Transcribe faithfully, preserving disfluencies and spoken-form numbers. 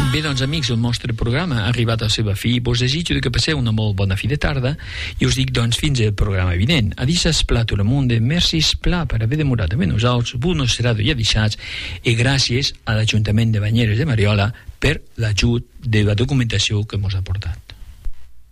Bé, doncs, amics, el nostre programa ha arribat a la seva fi. Vos desitjo que passeu una molt bona fi de tarda i us dic, doncs, fins al programa vinent. Adis esplà tot el món, merci esplà per haver demorat amb nosaltres, vos no serà ja deixats, i gràcies a l'Ajuntament de Banyeres de Mariola per l'ajut de la documentació que mos ha portat.